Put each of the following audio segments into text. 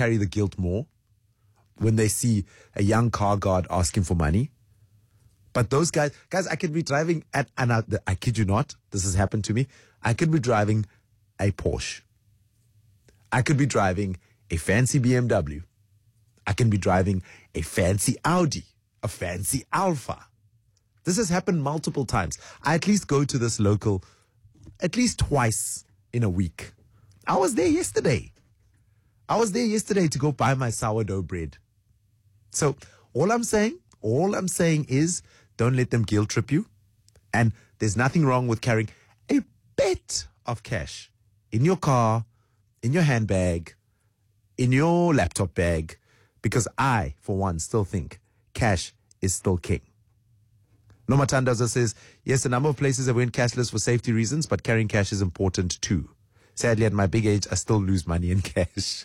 carry the guilt more when they see a young car guard asking for money. But those guys, I could be driving I kid you not, this has happened to me. I could be driving a Porsche. I could be driving a fancy BMW. I can be driving a fancy Audi, a fancy Alfa. This has happened multiple times. I at least go to this local at least twice in a week. I was there yesterday to go buy my sourdough bread. So all I'm saying is don't let them guilt trip you. And there's nothing wrong with carrying a bit of cash in your car, in your handbag, in your laptop bag, because I, for one, still think cash is still king. Nomatandaza says, yes, a number of places have went cashless for safety reasons, but carrying cash is important too. Sadly, at my big age, I still lose money in cash.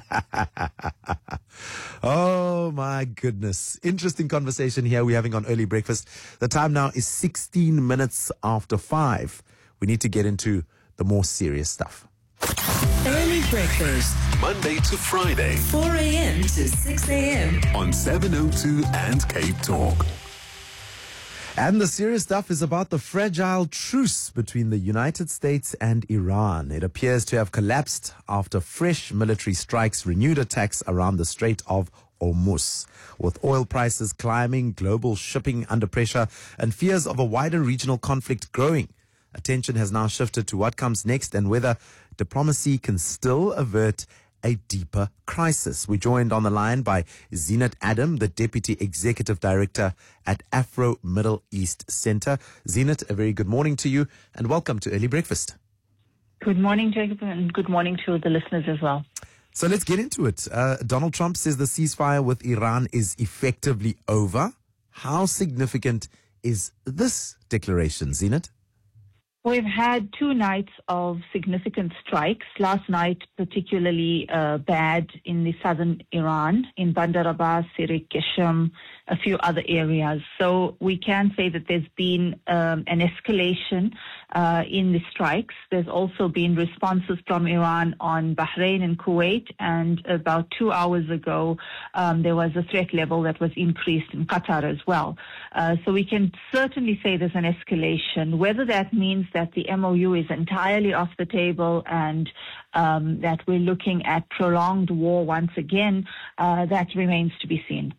Oh, my goodness. Interesting conversation here we're having on Early Breakfast. The time now is 16 minutes after 5. We need to get into the more serious stuff. Early Breakfast, Monday to Friday, 4 a.m. to 6 a.m. on 702 and Cape Talk. And the serious stuff is about the fragile truce between the United States and Iran. It appears to have collapsed after fresh military strikes, renewed attacks around the Strait of Hormuz. With oil prices climbing, global shipping under pressure, and fears of a wider regional conflict growing, attention has now shifted to what comes next and whether diplomacy can still avert a deeper crisis. We're joined on the line by Zeenat Adam, the Deputy Executive Director at Afro Middle East Center. Zeenat, a very good morning to you and welcome to Early Breakfast. Good morning, Jacob, and good morning to the listeners as well. So let's get into it. Donald Trump says the ceasefire with Iran is effectively over. How significant is this declaration, Zeenat? We've had 2 nights of significant strikes. Last night, particularly bad in the southern Iran, in Bandar Abbas, Sirik, Qeshm, a few other areas. So we can say that there's been an escalation in the strikes. There's also been responses from Iran on Bahrain and Kuwait, and about 2 hours ago, there was a threat level that was increased in Qatar as well. So we can certainly say there's an escalation. Whether that means that the MOU is entirely off the table and that we're looking at prolonged war once again, that remains to be seen.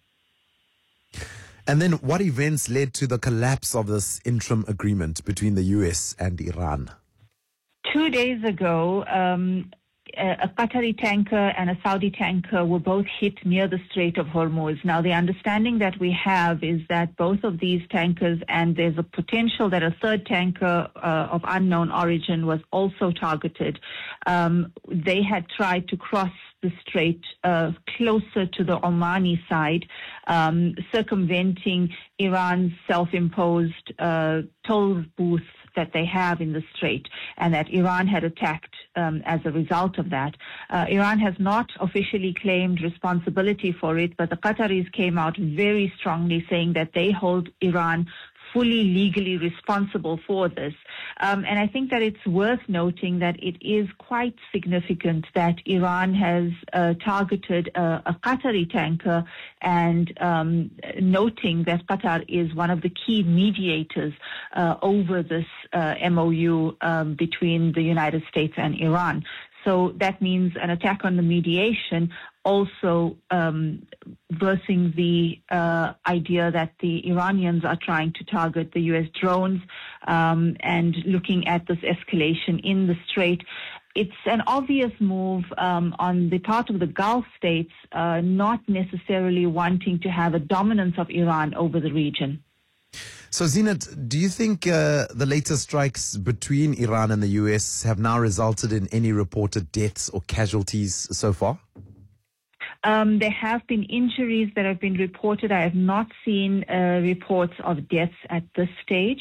And then what events led to the collapse of this interim agreement between the U.S. and Iran? 2 days ago, a Qatari tanker and a Saudi tanker were both hit near the Strait of Hormuz. Now, the understanding that we have is that both of these tankers, and there's a potential that a third tanker of unknown origin was also targeted. They had tried to cross the strait closer to the Omani side, circumventing Iran's self-imposed toll booths that they have in the strait, and that Iran had attacked as a result of that. Iran has not officially claimed responsibility for it, but the Qataris came out very strongly saying that they hold Iran fully legally responsible for this. And I think that it's worth noting that it is quite significant that Iran has targeted a Qatari tanker, and noting that Qatar is one of the key mediators over this MOU between the United States and Iran. So that means an attack on the mediation, also versing the idea that the Iranians are trying to target the U.S. drones, and looking at this escalation in the strait. It's an obvious move on the part of the Gulf states, not necessarily wanting to have a dominance of Iran over the region. So, Zeenat, do you think the latest strikes between Iran and the U.S. have now resulted in any reported deaths or casualties so far? There have been injuries that have been reported. I have not seen reports of deaths at this stage.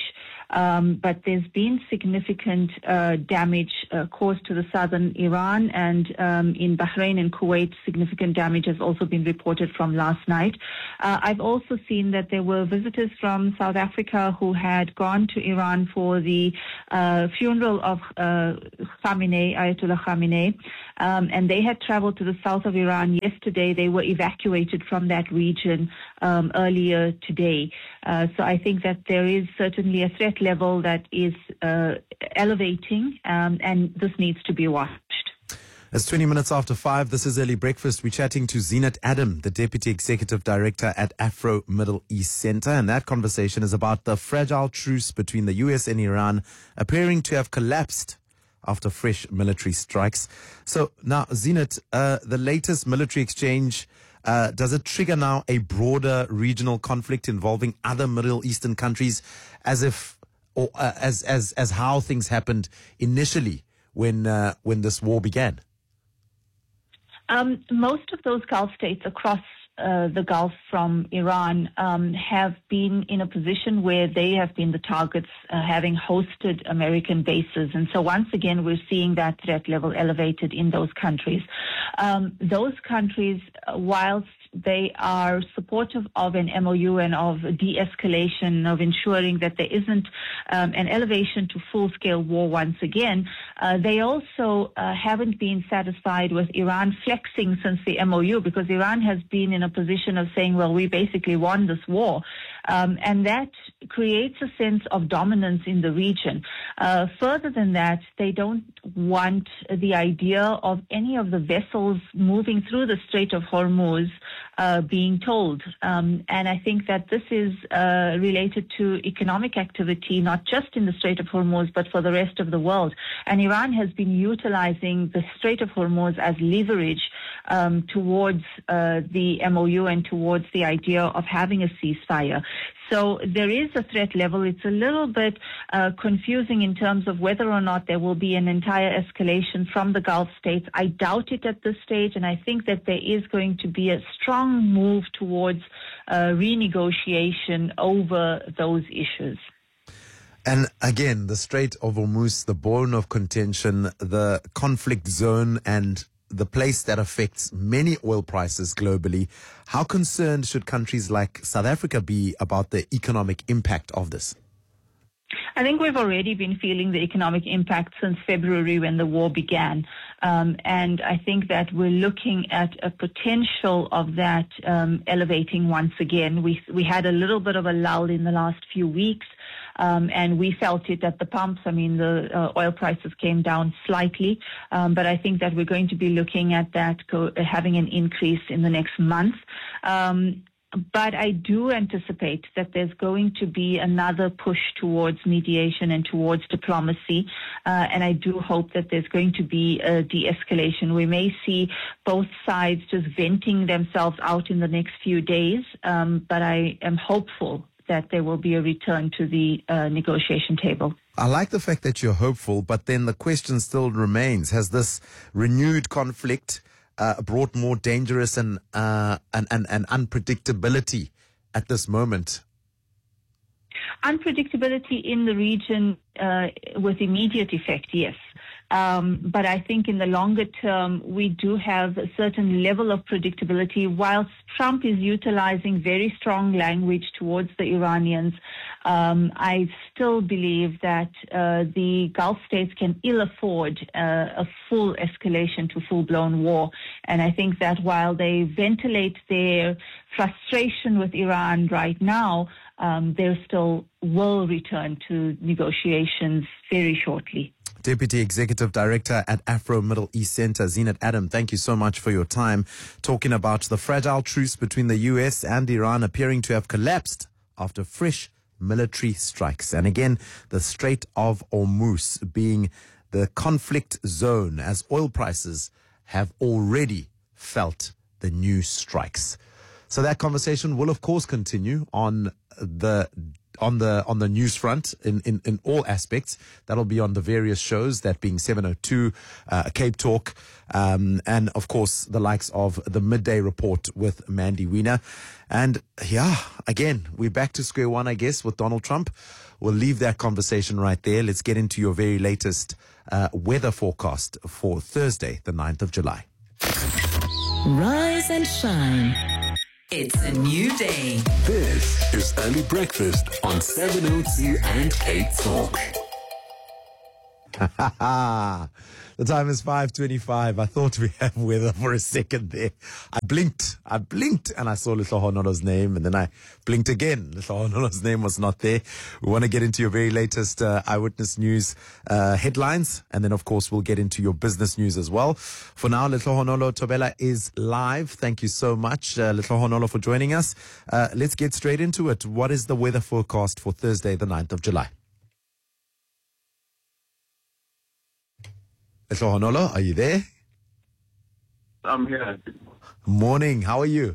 But there's been significant damage caused to the southern Iran, and in Bahrain and Kuwait, significant damage has also been reported from last night. I've also seen that there were visitors from South Africa who had gone to Iran for the funeral of Khamenei, Ayatollah Khamenei, and they had traveled to the south of Iran yesterday. They were evacuated from that region earlier today. So I think that there is certainly a threat level that is elevating, and this needs to be watched. It's 20 minutes after 5. This is Early Breakfast. We're chatting to Zeenat Adam, the Deputy Executive Director at Afro Middle East Center. And that conversation is about the fragile truce between the U.S. and Iran appearing to have collapsed after fresh military strikes. So now, Zeenat, the latest military exchange, does it trigger now a broader regional conflict involving other Middle Eastern countries as how things happened initially when this war began? Most of those Gulf states across the Gulf from Iran have been in a position where they have been the targets, having hosted American bases. And so once again, we're seeing that threat level elevated in those countries. Those countries, whilst they are supportive of an MOU and of de-escalation, of ensuring that there isn't an elevation to full-scale war once again, they also haven't been satisfied with Iran flexing since the MOU, because Iran has been in a position of saying, well, we basically won this war. And that creates a sense of dominance in the region. Further than that, they don't want the idea of any of the vessels moving through the Strait of Hormuz being told. And I think that this is related to economic activity, not just in the Strait of Hormuz, but for the rest of the world. And Iran has been utilizing the Strait of Hormuz as leverage towards the MOU and towards the idea of having a ceasefire. So there is a threat level. It's a little bit confusing in terms of whether or not there will be an entire escalation from the Gulf states. I doubt it at this stage, and I think that there is going to be a strong move towards renegotiation over those issues. And again, the Strait of Hormuz, the bone of contention, the conflict zone, and the place that affects many oil prices globally. How concerned should countries like South Africa be about the economic impact of this? I think we've already been feeling the economic impact since February when the war began. And I think that we're looking at a potential of that elevating once again. We had a little bit of a lull in the last few weeks. And we felt it at the pumps. I mean, the oil prices came down slightly, but I think that we're going to be looking at that having an increase in the next month. But I do anticipate that there's going to be another push towards mediation and towards diplomacy, and I do hope that there's going to be a de-escalation. We may see both sides just venting themselves out in the next few days, but I am hopeful that there will be a return to the negotiation table. I like the fact that you're hopeful, but then the question still remains. Has this renewed conflict brought more dangerous and unpredictability at this moment? Unpredictability in the region with immediate effect, yes. But I think in the longer term, we do have a certain level of predictability. Whilst Trump is utilizing very strong language towards the Iranians, I still believe that the Gulf states can ill afford a full escalation to full-blown war. And I think that while they ventilate their frustration with Iran right now, they still will return to negotiations very shortly. Deputy Executive Director at Afro Middle East Center, Zeenat Adam, thank you so much for your time talking about the fragile truce between the U.S. and Iran appearing to have collapsed after fresh military strikes. And again, the Strait of Hormuz being the conflict zone as oil prices have already felt the new strikes. So that conversation will, of course, continue on on the news front in all aspects. That'll be on the various shows, that being 702, Cape Talk, and of course the likes of the Midday Report with Mandy Wiener. And yeah, again, we're back to square one, I guess, with Donald Trump. We'll leave that conversation right there. Let's get into your very latest weather forecast for Thursday, the 9th of July. Rise and shine. It's a new day. This is Early Breakfast on 702 and Cape Talk. The time is 5:25. I thought we had weather for a second there. I blinked, and I saw Little Honolo's name, and then I blinked again. Little Honolo's name was not there. We want to get into your very latest Eyewitness News headlines, and then, of course, we'll get into your business news as well. For now, Little Honolo Tobela is live. Thank you so much, Little Honolo, for joining us. Let's get straight into it. What is the weather forecast for Thursday, the 9th of July? Little Honolo, are you there? I'm here. Morning, how are you?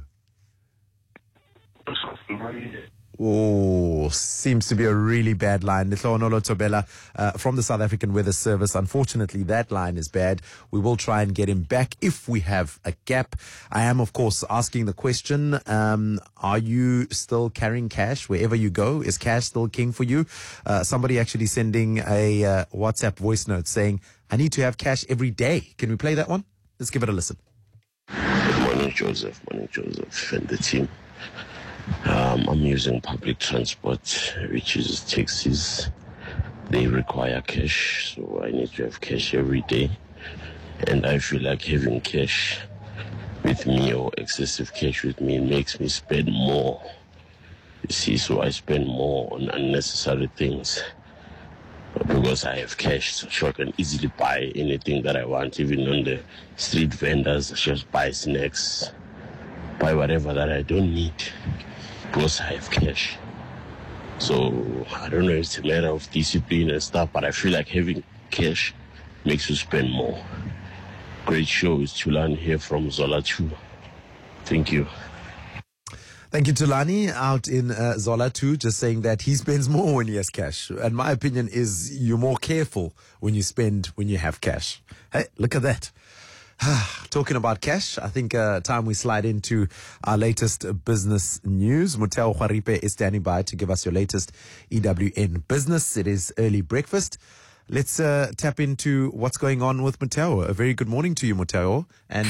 Oh, seems to be a really bad line. Little Honolo Tobela from the South African Weather Service. Unfortunately, that line is bad. We will try and get him back if we have a gap. I am, of course, asking the question, are you still carrying cash wherever you go? Is cash still king for you? Somebody actually sending a WhatsApp voice note saying, I need to have cash every day. Can we play that one? Let's give it a listen. Good morning, Joseph. Morning, Joseph and the team. I'm using public transport, which is taxis. They require cash, so I need to have cash every day. And I feel like having cash with me or excessive cash with me makes me spend more. You see, so I spend more on unnecessary things. Because I have cash, so I can easily buy anything that I want, even on the street vendors. I just buy snacks, buy whatever that I don't need, because I have cash. So I don't know if it's a matter of discipline and stuff, but I feel like having cash makes you spend more. Great show. It's Tulani here from Zola 2. Thank you. Thank you, Tulani, out in Zola 2, just saying that he spends more when he has cash. And my opinion is you're more careful when you spend when you have cash. Hey, look at that. Talking about cash, I think time we slide into our latest business news. Muteo Khwaripe is standing by to give us your latest EWN business. It is early breakfast. Let's tap into what's going on with Muteo. A very good morning to you, Muteo. And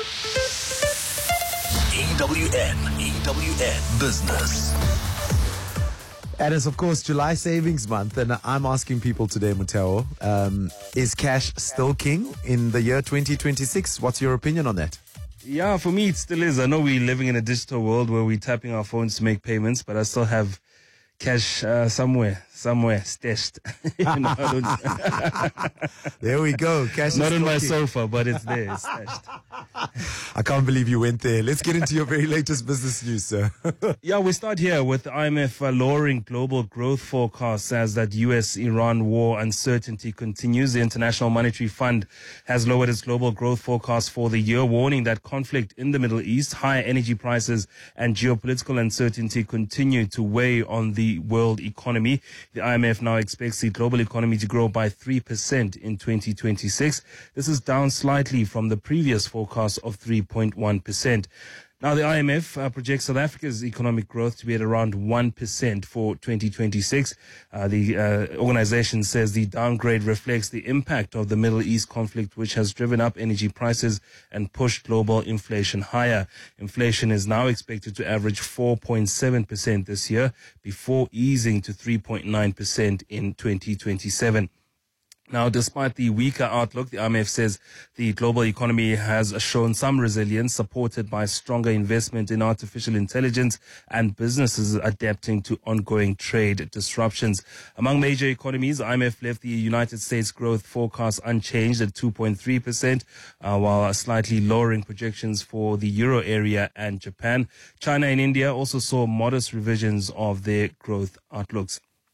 EWN Business. And it's, of course, July Savings Month, and I'm asking people today, Muteo, is cash still king in the year 2026? What's your opinion on that? Yeah, for me, it still is. I know we're living in a digital world where we're tapping our phones to make payments, but I still have cash somewhere stashed. There we go. Cash Not is on my king. sofa, but it's there. It's stashed. I can't believe you went there. Let's get into your very latest business news, sir. Yeah, we start here with the IMF lowering global growth forecasts as that US-Iran war uncertainty continues. The International Monetary Fund has lowered its global growth forecast for the year, warning that conflict in the Middle East, higher energy prices, and geopolitical uncertainty continue to weigh on the world economy. The IMF now expects the global economy to grow by 3% in 2026. This is down slightly from the previous forecast of 3.1%. Now, the IMF projects South Africa's economic growth to be at around 1% for 2026. The organization says the downgrade reflects the impact of the Middle East conflict, which has driven up energy prices and pushed global inflation higher. Inflation is now expected to average 4.7% this year before easing to 3.9% in 2027. Now, despite the weaker outlook, the IMF says the global economy has shown some resilience, supported by stronger investment in artificial intelligence and businesses adapting to ongoing trade disruptions. Among major economies, the IMF left the United States growth forecast unchanged at 2.3%, while slightly lowering projections for the euro area and Japan. China and India also saw modest revisions of their growth outlooks.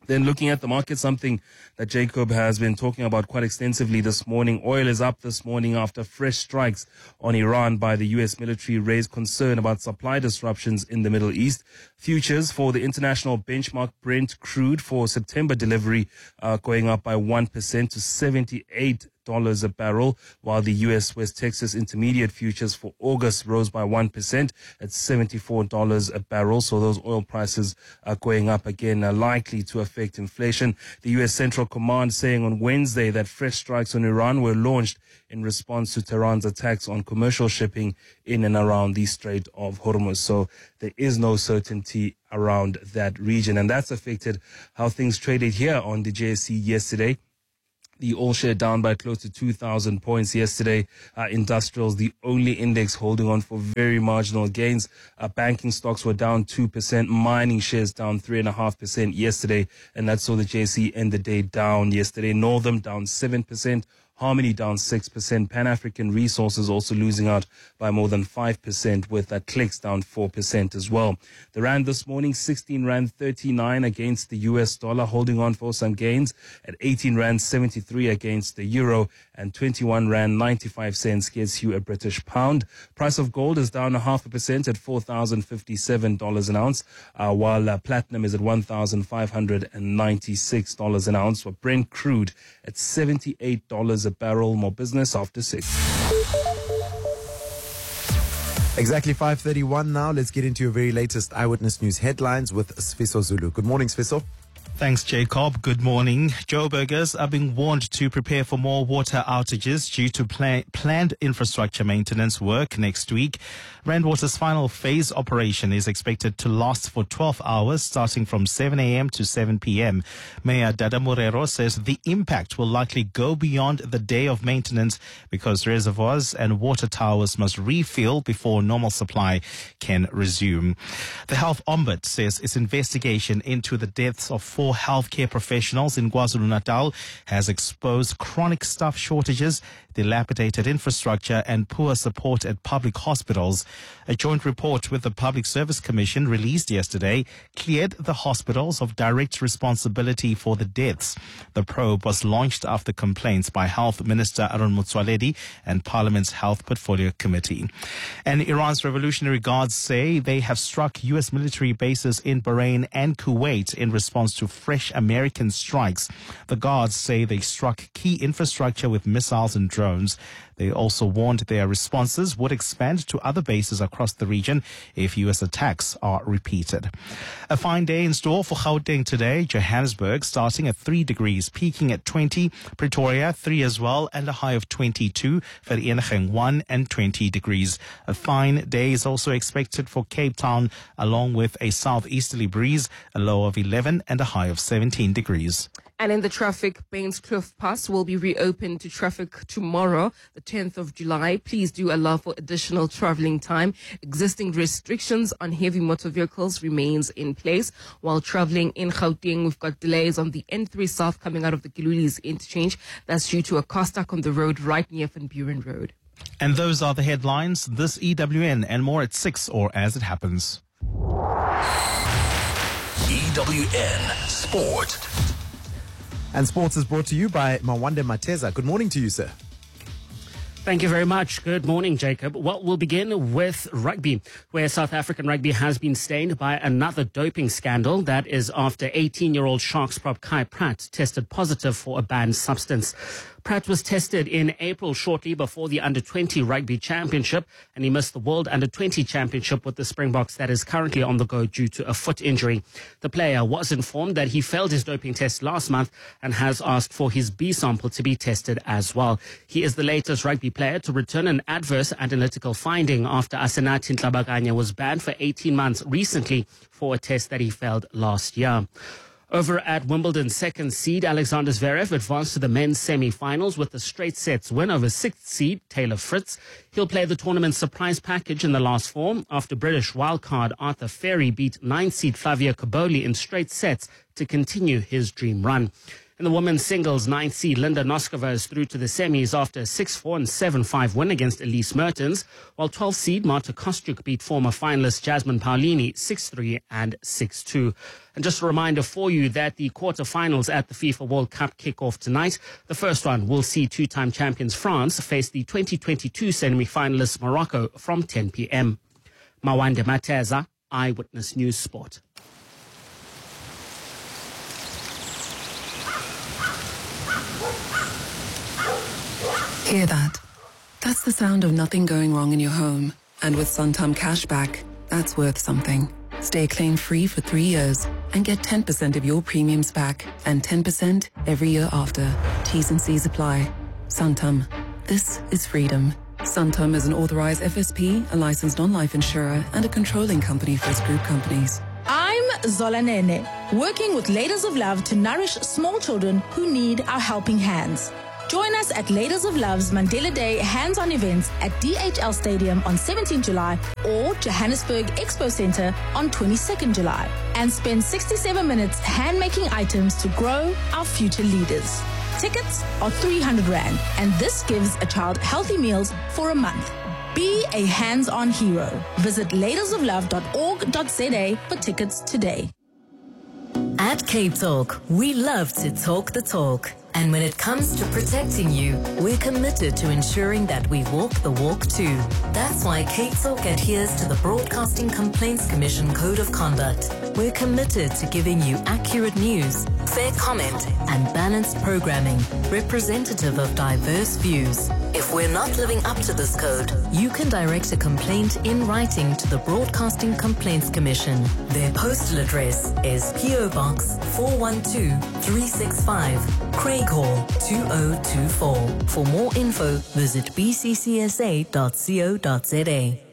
Then looking at the market, something that Jacob has been talking about quite extensively this morning. Oil is up this morning after fresh strikes on Iran by the U.S. military raised concern about supply disruptions in the Middle East. Futures for the international benchmark Brent crude for September delivery are going up by 1% to $78 a barrel, while the U.S. West Texas Intermediate futures for August rose by 1% at $74 a barrel. So those oil prices are going up again, likely to affect inflation. The U.S. Central Command saying on Wednesday that fresh strikes on Iran were launched in response to Tehran's attacks on commercial shipping in and around the Strait of Hormuz. So there is no certainty around that region, and that's affected how things traded here on the JSE yesterday. The all-share down by close to 2,000 points yesterday. Industrials, the only index holding on for very marginal gains. Banking stocks were down 2%. Mining shares down 3.5% yesterday. And that saw the JSE end the day down yesterday. Northam down 7%. Harmony down 6%. Pan-African Resources also losing out by more than 5%, with Clicks down 4% as well. The Rand this morning, 16 Rand 39 against the US dollar, holding on for some gains at 18 Rand 73 against the euro, and 21 Rand 95 cents gets you a British pound. Price of gold is down 0.5% at $4,057 an ounce, while platinum is at $1,596 an ounce, with Brent crude at $78 a barrel. More business after 6. Exactly 5:31 now. Let's get into your very latest Eyewitness News headlines with Sfiso Zulu. Good morning, Sfiso. Thanks, Jacob. Good morning. Joburgers are being warned to prepare for more water outages due to planned infrastructure maintenance work next week. Randwater's final phase operation is expected to last for 12 hours, starting from 7 a.m. to 7 p.m. Mayor Dada Morero says the impact will likely go beyond the day of maintenance because reservoirs and water towers must refill before normal supply can resume. The Health Ombudsman says its investigation into the deaths of 4 healthcare professionals in KwaZulu-Natal has exposed chronic staff shortages, dilapidated infrastructure and poor support at public hospitals. A joint report with the Public Service Commission released yesterday cleared the hospitals of direct responsibility for the deaths. The probe was launched after complaints by Health Minister Aaron Motsoaledi and Parliament's Health Portfolio Committee. And Iran's Revolutionary Guards say they have struck U.S. military bases in Bahrain and Kuwait in response to fresh American strikes. The Guards say they struck key infrastructure with missiles and drones. They also warned their responses would expand to other bases across the region if U.S. attacks are repeated. A fine day in store for Gauteng today. Johannesburg starting at 3 degrees, peaking at 20. Pretoria 3 as well, and a high of 22. Vereeniging 1 and 20 degrees. A fine day is also expected for Cape Town, along with a southeasterly breeze, a low of 11 and a high of 17 degrees. And in the traffic, Baines Kloof Pass will be reopened to traffic tomorrow, the 10th of July. Please do allow for additional traveling time. Existing restrictions on heavy motor vehicles remains in place. While traveling in Gauteng, we've got delays on the N3 South coming out of the Giluli's interchange. That's due to a car stuck on the road right near Van Buren Road. And those are the headlines. This EWN and more at 6 or as it happens. EWN Sport. And sports is brought to you by Mawande Mateza. Good morning to you, sir. Thank you very much. Good morning, Jacob. Well, we'll begin with rugby, where South African rugby has been stained by another doping scandal. That is after 18-year-old Sharks prop Kai Pratt tested positive for a banned substance. Pratt was tested in April shortly before the Under-20 Rugby Championship, and he missed the World Under-20 Championship with the Springboks that is currently on the go due to a foot injury. The player was informed that he failed his doping test last month and has asked for his B sample to be tested as well. He is the latest rugby player to return an adverse analytical finding after Asenathi Ntlabakanya was banned for 18 months recently for a test that he failed last year. Over at Wimbledon, second seed Alexander Zverev advanced to the men's semi-finals with a straight sets win over sixth seed Taylor Fritz. He'll play the tournament's surprise package in the last four after British wildcard Arthur Ferry beat 9th seed Flavio Cobolli in straight sets to continue his dream run. In In the women's singles, 9th seed Linda Noskova is through to the semis after a 6-4 and 7-5 win against Elise Mertens, while 12th seed Marta Kostyuk beat former finalist Jasmine Paolini 6-3 and 6-2. And just a reminder for you that the quarterfinals at the FIFA World Cup kick off tonight. The first one will see two-time champions France face the 2022 semi-finalists Morocco from 10 p.m. Mawande Mateza, Eyewitness News Sport. Hear that? That's the sound of nothing going wrong in your home. And with Santam Cashback, that's worth something. Stay claim-free for 3 years and get 10% of your premiums back and 10% every year after. T's and C's apply. Santam. This is freedom. Santam is an authorized FSP, a licensed non-life insurer, and a controlling company for its group companies. I'm Zola Nene, working with Ladies of Love to nourish small children who need our helping hands. Join us at Ladies of Love's Mandela Day hands-on events at DHL Stadium on 17 July or Johannesburg Expo Center on 22nd July and spend 67 minutes hand-making items to grow our future leaders. Tickets are 300 Rand and this gives a child healthy meals for a month. Be a hands-on hero. Visit ladiesoflove.org.za for tickets today. At Cape Talk, we love to talk the talk. And when it comes to protecting you, we're committed to ensuring that we walk the walk too. That's why Cape Talk adheres to the Broadcasting Complaints Commission Code of Conduct. We're committed to giving you accurate news, fair comment, and balanced programming, representative of diverse views. If we're not living up to this code, you can direct a complaint in writing to the Broadcasting Complaints Commission. Their postal address is PO Box 412365, Craig Hall 2024. For more info, visit bccsa.co.za.